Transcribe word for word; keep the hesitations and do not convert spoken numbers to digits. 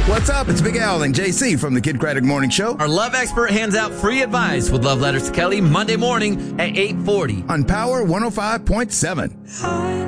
What's up? It's Big Al and J C from the Kid Craddock Morning Show. Our love expert hands out free advice with Love Letters to Kelly Monday morning at eight forty on Power one oh five point seven.